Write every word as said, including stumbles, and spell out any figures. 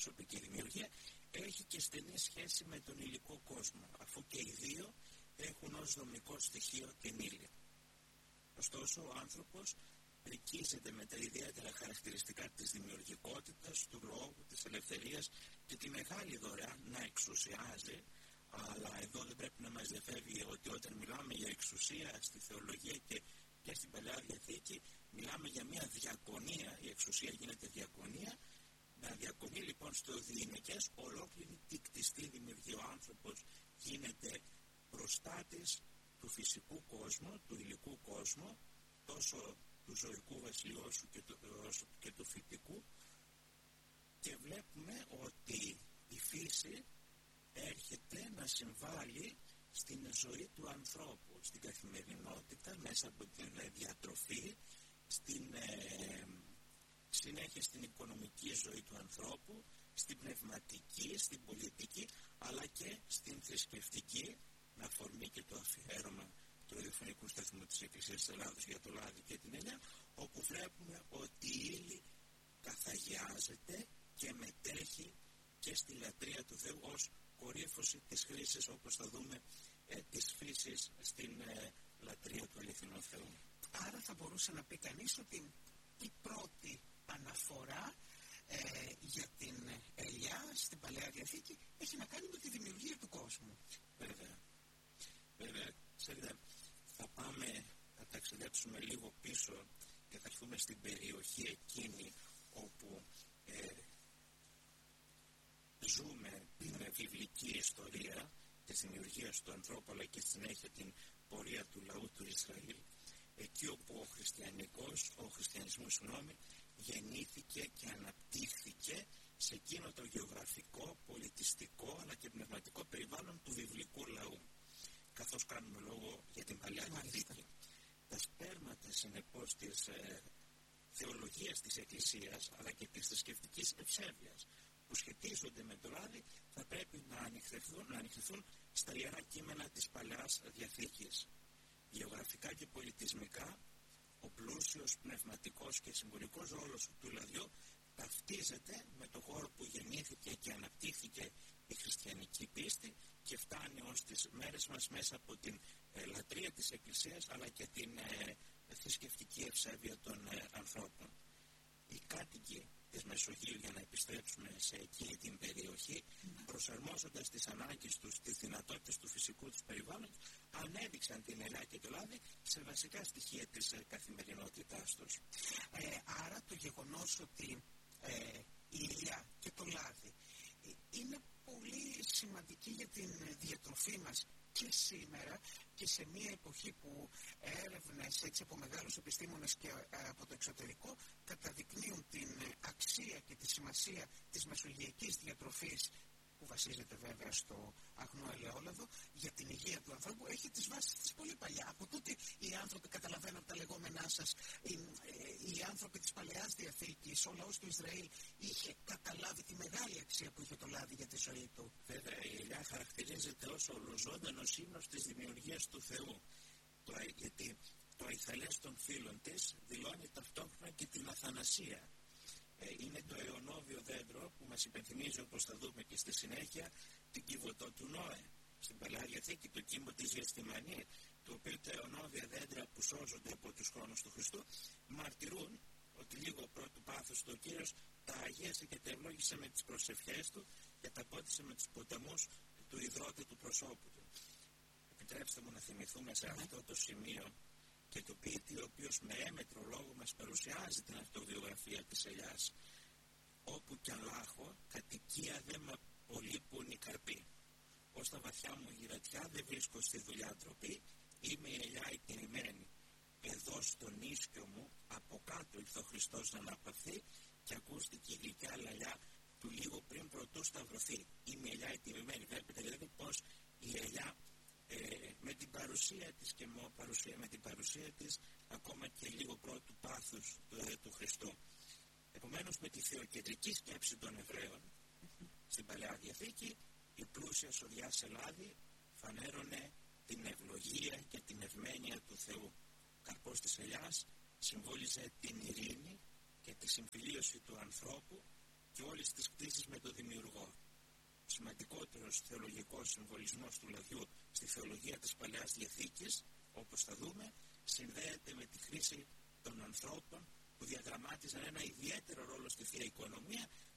προσωπική δημιουργία, έχει και στενή σχέση με τον υλικό κόσμο, αφού και οι δύο έχουν ως δομικό στοιχείο την ύλη. Ωστόσο, ο άνθρωπος πρικίζεται με τα ιδιαίτερα χαρακτηριστικά της δημιουργικότητας, του λόγου, της ελευθερίας και τη μεγάλη δωρεά να εξουσιάζει, αλλά εδώ δεν πρέπει να μας διαφεύγει ότι όταν μιλάμε για εξουσία στη θεολογία και, και στην Παλαιά Διαθήκη, μιλάμε για μια διακονία, η εξουσία γίνεται διακονία, να διακονεί λοιπόν στο διηνικές ολόκληρη τη κτιστή δημιουργία. Ο άνθρωπος γίνεται προστάτης του φυσικού κόσμου, του υλικού κόσμου, τόσο του ζωικού βασιλείου όσο και του, όσο και του φυτικού, και βλέπουμε ότι η φύση έρχεται να συμβάλλει στην ζωή του ανθρώπου, στην καθημερινότητα, μέσα από την διατροφή, στην ε, συνέχεια στην οικονομική ζωή του ανθρώπου, στην πνευματική, στην πολιτική, αλλά και στην θρησκευτική, με αφορμή και το αφιέρωμα του ραδιοφωνικού σταθμού της Εκκλησίας της Ελλάδος για το λάδι και την ελιά, όπου βλέπουμε ότι η ύλη καθαγιάζεται και μετέχει και στη λατρεία του Θεού ως κορύφωση της χρήσης, όπως θα δούμε, ε, της φύσης στην ε, λατρεία του αληθινού Θεού. Άρα θα μπορούσε να πει κανείς ότι η πρώτη αναφορά ε, για την ελιά στην Παλαιά Διαθήκη έχει να κάνει με τη δημιουργία του κόσμου. Βέβαια. Βέβαια, ξέρετε, θα πάμε, θα ταξιδέψουμε λίγο πίσω και θα έρθουμε στην περιοχή εκείνη όπου ε, ζούμε την βιβλική ιστορία της δημιουργίας του ανθρώπου, αλλά και στη συνέχεια την πορεία του λαού του Ισραήλ, εκεί όπου ο χριστιανικός, ο χριστιανισμός συγγνώμη, γεννήθηκε και αναπτύχθηκε σε εκείνο το γεωγραφικό, πολιτιστικό αλλά και πνευματικό περιβάλλον του βιβλικού λαού. Καθώς κάνουμε λόγο για την Παλαιά Διαθήκη, τα σπέρματα συνεπώς της ε, θεολογίας της Εκκλησίας αλλά και της θρησκευτικής ευσέβειας που σχετίζονται με το λάδι θα πρέπει να ανοιχθούν, να ανοιχθούν στα ιερά κείμενα της Παλαιάς Διαθήκης. Γεωγραφικά και πολιτισμικά, ο πλούσιος πνευματικός και συμβολικός ρόλος του λαδιού ταυτίζεται με το χώρο που γεννήθηκε και αναπτύχθηκε η χριστιανική πίστη και φτάνει ως τις μέρες μας μέσα από την ε, λατρεία της Εκκλησίας αλλά και την ε, θρησκευτική ευσέβεια των ε, ανθρώπων. Οι κάτοικοι της Μεσογείου, για να επιστρέψουμε σε εκείνη την περιοχή, προσαρμόζοντας τις ανάγκες τους, τις δυνατότητες του φυσικού τους περιβάλλοντος, ανέδειξαν την ελιά και το λάδι σε βασικά στοιχεία της ε, καθημερινότητάς τους. Ε, άρα το γεγονός ότι ε, η ελιά και το λάδι ε, είναι πολύ σημαντική για την διατροφή μας και σήμερα και σε μια εποχή που έρευνες έτσι από μεγάλους επιστήμονες και από το εξωτερικό καταδεικνύουν την αξία και τη σημασία της μεσογειακής διατροφής, που βασίζεται βέβαια στο αγνό ελαιόλαδο, για την υγεία του ανθρώπου, έχει τις βάσεις της πολύ παλιά. Από τότε οι άνθρωποι, καταλαβαίνω από τα λεγόμενά σας, οι, οι άνθρωποι της Παλαιάς Διαθήκης, ο λαός του Ισραήλ είχε καταλάβει τη μεγάλη αξία που είχε το λάδι για τη ζωή του. Βέβαια, η ελιά χαρακτηρίζεται ως ολοζώντανος ύμνος της δημιουργίας του Θεού. Το, γιατί το αϊθαλές των φύλων της δηλώνει ταυτόχρονα και την αθανασία. Είναι το αιωνόβιο δέντρο που μας υπενθυμίζει, όπως θα δούμε και στη συνέχεια, την κύβωτο του Νόε. Στην Παλαιά Διαθήκη το κύμβο της Γεστημανή, το οποίο τα αιωνόβια δέντρα που σώζονται από τους χρόνους του Χριστού μαρτυρούν ότι λίγο πρώτου πάθους του ο Κύριος τα αγίασε και τα ευλόγησε με τις προσευχές του και τα πότισε με τους ποταμούς του υδρότη του προσώπου του. Επιτρέψτε μου να θυμηθούμε σε αυτό το σημείο και το ποιητή, ο οποίος με έμετρο λόγο μας παρουσιάζει την αυτοβιογραφία της ελιάς. Όπου κι αν λάχω, κατοικία δε με απολείπουν οι καρποί. Ως τα βαθιά μου γυρατιά δεν βρίσκω στη δουλειά ντροπή, είμαι η ελιά η τιμημένη. Εδώ στον ίσκιο μου, από κάτω ήρθε ο Χριστός να αναπαυθεί και ακούστηκε η γλυκιά λαλιά του λίγο πριν πρωτού σταυρωθεί. Είμαι η ελιά η τιμημένη. Βλέπετε δηλαδή πως η ελιά Ε, με την παρουσία της και με, παρουσία, με την παρουσία της ακόμα και λίγο πρώτου πάθους του, ε, του Χριστού. Επομένως, με τη θεοκεντρική σκέψη των Εβραίων στην Παλαιά Διαθήκη, η πλούσια σοδιά σε λάδι φανέρωνε την ευλογία και την ευμένεια του Θεού. Καρπός της ελιάς συμβόλιζε την ειρήνη και τη συμφιλίωση του ανθρώπου και όλες τις κτήσεις με τον δημιουργό. Ο σημαντικότερος θεολογικός συμβολισμός του λαδιού στη θεολογία της Παλαιάς Διαθήκης, όπως θα δούμε, συνδέεται με τη χρήση των ανθρώπων που διαδραμάτιζαν ένα ιδιαίτερο ρόλο στη Θεία Οικονομία,